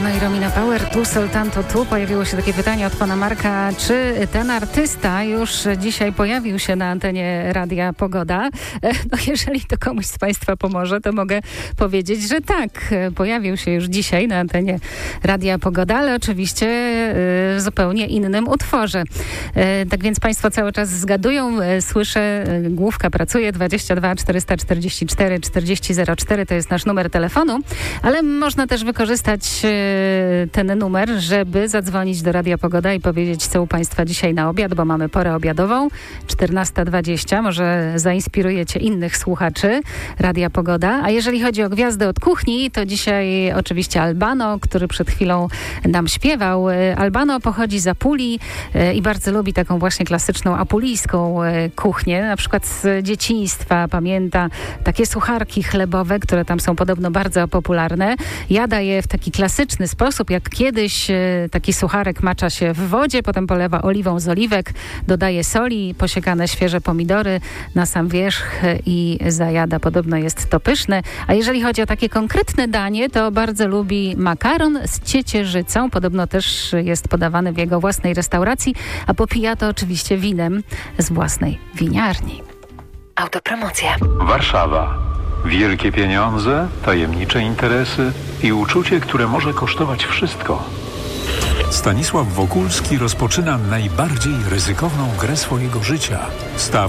i Romina Power, tu soltanto tu. Pojawiło się takie pytanie od pana Marka, czy ten artysta już dzisiaj pojawił się na antenie Radia Pogoda? No jeżeli to komuś z państwa pomoże, to mogę powiedzieć, że tak. Pojawił się już dzisiaj na antenie Radia Pogoda, ale oczywiście w zupełnie innym utworze. Tak więc państwo cały czas zgadują. Słyszę, główka pracuje, 22 444 4004 to jest nasz numer telefonu, ale można też wykorzystać ten numer, żeby zadzwonić do Radia Pogoda i powiedzieć, co u państwa dzisiaj na obiad, bo mamy porę obiadową, 14:20. Może zainspirujecie innych słuchaczy Radia Pogoda. A jeżeli chodzi o gwiazdę od kuchni, to dzisiaj oczywiście Albano, który przed chwilą nam śpiewał. Albano pochodzi z Apulii i bardzo lubi taką właśnie klasyczną apulijską kuchnię. Na przykład z dzieciństwa pamięta takie sucharki chlebowe, które tam są podobno bardzo popularne. Jada je w taki klasyczny sposób, jak kiedyś taki sucharek macza się w wodzie, potem polewa oliwą z oliwek, dodaje soli, posiekane świeże pomidory na sam wierzch i zajada. Podobno jest to pyszne. A jeżeli chodzi o takie konkretne danie, to bardzo lubi makaron z ciecierzycą. Podobno też jest podawany w jego własnej restauracji, a popija to oczywiście winem z własnej winiarni. Autopromocja. Warszawa. Wielkie pieniądze, tajemnicze interesy i uczucie, które może kosztować wszystko. Stanisław Wokulski rozpoczyna najbardziej ryzykowną grę swojego życia.